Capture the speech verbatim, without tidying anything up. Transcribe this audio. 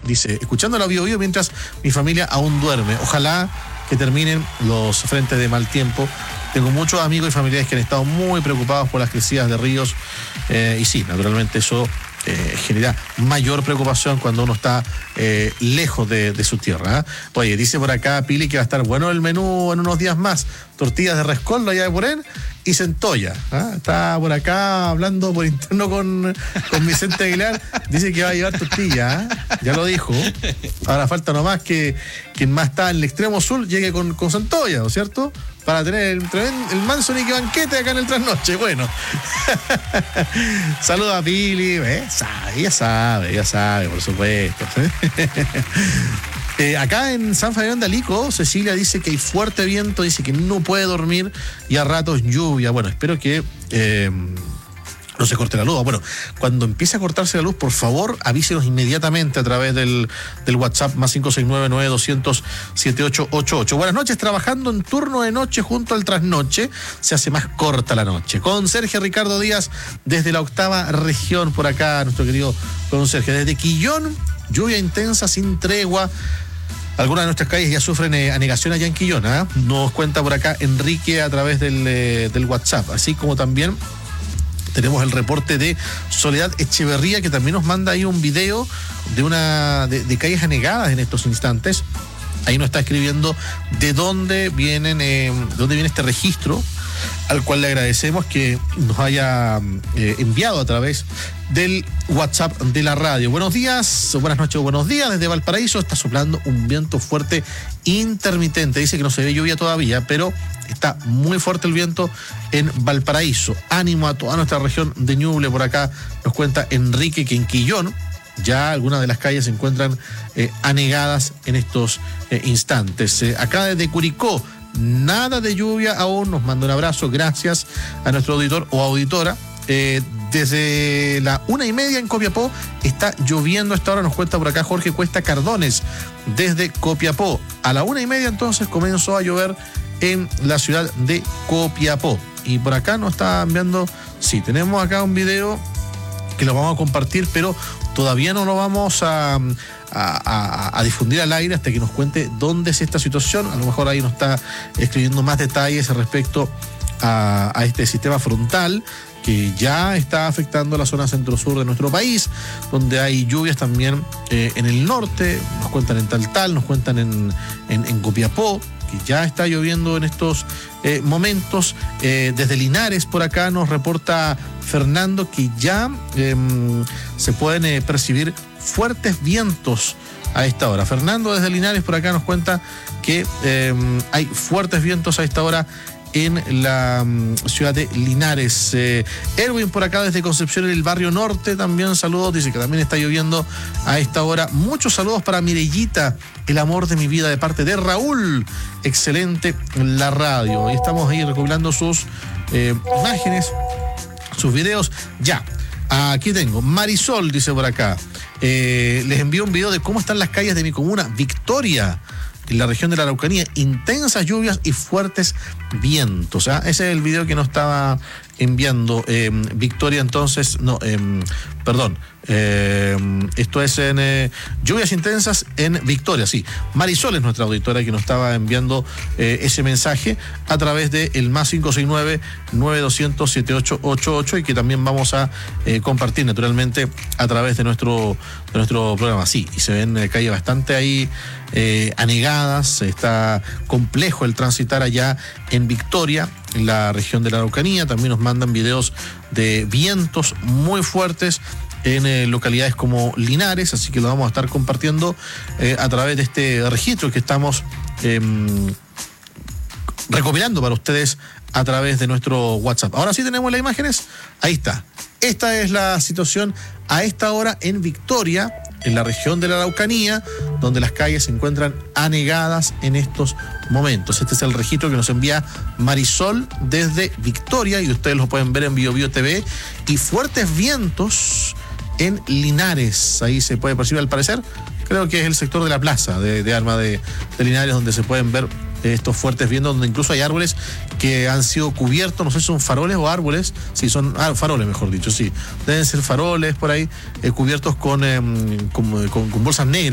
dice, escuchando la Bio Bio mientras mi familia aún duerme. Ojalá que terminen los frentes de mal tiempo. Tengo muchos amigos y familiares que han estado muy preocupados por las crecidas de ríos eh, y sí, naturalmente eso eh, genera mayor preocupación cuando uno está eh, lejos de, de su tierra. ¿eh? Oye, dice por acá Pili que va a estar bueno el menú en unos días más. Tortillas de rescoldo allá de Porén y centolla. ¿eh? Está por acá hablando por interno con, con Vicente Aguilar. Dice que va a llevar tortillas. ¿eh? Ya lo dijo. Ahora falta nomás que quien más está en el extremo sur llegue con, con centolla, ¿no es cierto? Para tener el, el manso Nicky Banquete acá en el trasnoche. Bueno. Saludos a Pili. ¿eh? Sabe, ya sabe, ya sabe, por supuesto. eh, acá en San Fabián de Alico, Cecilia dice que hay fuerte viento, dice que no puede dormir y a ratos lluvia. Bueno, espero que eh, no se corte la luz. Bueno, cuando empiece a cortarse la luz, por favor, avísenos inmediatamente a través del, del WhatsApp más cinco seis nueve, nueve dos cero cero, siete ocho ocho ocho. Buenas noches, trabajando en turno de noche junto al trasnoche, se hace más corta la noche. Con Sergio Ricardo Díaz, desde la octava región, por acá, nuestro querido con Sergio. Desde Quillón, lluvia intensa sin tregua. Algunas de nuestras calles ya sufren eh, anegación allá en Quillón. ¿eh? Nos cuenta por acá Enrique a través del, eh, del WhatsApp, así como también tenemos el reporte de Soledad Echeverría, que también nos manda ahí un video de una de, de calles anegadas en estos instantes. Ahí nos está escribiendo de dónde vienen, eh, de dónde viene este registro, al cual le agradecemos que nos haya eh, enviado a través del WhatsApp de la radio. Buenos días, buenas noches, buenos días. Desde Valparaíso está soplando un viento fuerte intermitente. Dice que no se ve lluvia todavía, pero está muy fuerte el viento en Valparaíso. Ánimo a toda nuestra región de Ñuble. Por acá nos cuenta Enrique que en Quillón ya algunas de las calles se encuentran eh, anegadas en estos eh, instantes. Eh, acá desde Curicó, nada de lluvia aún. Nos manda un abrazo. Gracias a nuestro auditor o auditora. Eh, desde la una y media en Copiapó está lloviendo a esta hora, nos cuenta por acá Jorge Cuesta Cardones desde Copiapó. A la una y media entonces comenzó a llover en la ciudad de Copiapó. Y por acá nos está enviando, sí, tenemos acá un video que lo vamos a compartir, pero todavía no lo vamos a, a, a, a difundir al aire hasta que nos cuente dónde es esta situación. A lo mejor ahí nos está escribiendo más detalles respecto a, a este sistema frontal que ya está afectando la zona centro-sur de nuestro país, donde hay lluvias también eh, en el norte. Nos cuentan en Taltal, nos cuentan en, en, en Copiapó, que ya está lloviendo en estos eh, momentos. Eh, desde Linares, por acá, nos reporta Fernando que ya eh, se pueden eh, percibir fuertes vientos a esta hora. Fernando desde Linares, por acá, nos cuenta que eh, hay fuertes vientos a esta hora en la um, ciudad de Linares. Eh, Erwin por acá desde Concepción en el barrio norte, también saludos, dice que también está lloviendo a esta hora. Muchos saludos para Mirellita, el amor de mi vida, de parte de Raúl. Excelente la radio. Y estamos ahí recopilando sus eh, imágenes, sus videos. Ya, aquí tengo. Marisol dice por acá. Eh, les envío un video de cómo están las calles de mi comuna, Victoria, en la región de la Araucanía. Intensas lluvias y fuertes vientos. ¿eh? Ese es el video que nos estaba enviando eh, Victoria, entonces, no, eh, perdón, eh, esto es en eh, lluvias intensas en Victoria, sí. Marisol es nuestra auditora que nos estaba enviando eh, ese mensaje a través de el más cinco seis nueve, nueve dos cero cero, siete ocho ocho ocho y que también vamos a eh, compartir naturalmente a través de nuestro, de nuestro programa. Sí, y se ven eh, calles bastante ahí eh, anegadas, está complejo el transitar allá en Victoria, en la región de la Araucanía. También nos mandan videos de vientos muy fuertes en eh, localidades como Linares, así que lo vamos a estar compartiendo eh, a través de este registro que estamos eh, recopilando para ustedes a través de nuestro WhatsApp. Ahora sí tenemos las imágenes, ahí está. Esta es la situación a esta hora en Victoria, en la región de la Araucanía, donde las calles se encuentran anegadas en estos momentos. Este es el registro que nos envía Marisol desde Victoria y ustedes lo pueden ver en Bio Bio T V. Y fuertes vientos en Linares, ahí se puede percibir al parecer, creo que es el sector de la plaza de, de Armas de, de Linares, donde se pueden ver estos fuertes vientos, donde incluso hay árboles que han sido cubiertos, no sé si son faroles o árboles, sí, son ah, faroles mejor dicho, sí, deben ser faroles por ahí, eh, cubiertos con, eh, con, con, con bolsas negras.